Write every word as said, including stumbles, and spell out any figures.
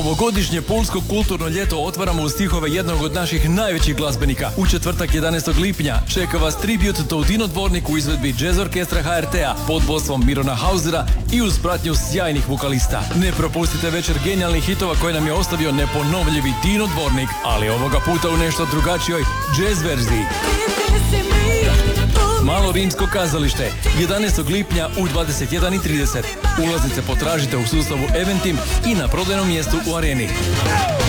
Ovogodišnje pulsko kulturno ljeto otvaramo u stihove jednog od naših najvećih glazbenika. U četvrtak jedanaestog lipnja čeka vas tribut Toutino Dvornik u izvedbi Jazz Orkestra H R T-a pod vodstvom Mirona Hausera i uz pratnju sjajnih vokalista. Ne propustite večer genijalnih hitova koje nam je ostavio neponovljivi Tino Dvornik, ali ovoga puta u nešto drugačijoj jazz verziji. Malo rimsko kazalište, jedanaestog lipnja u dvadeset jedan i trideset. Ulaznice potražite u sustavu Eventim i na prodajnom mjestu u Areni.